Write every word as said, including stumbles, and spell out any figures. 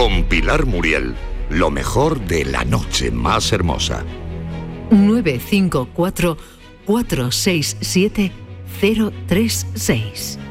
Con Pilar Muriel, lo mejor de la noche más hermosa. nueve cinco cuatro, cuatro seis siete, cero tres seis.